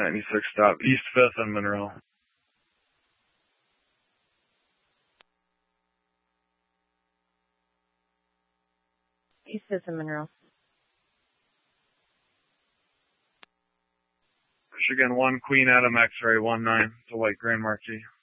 96, stop East 5th and Monroe. East 5th and Monroe. Michigan 1, Queen Adam X-ray 19, the white Grand Marquis.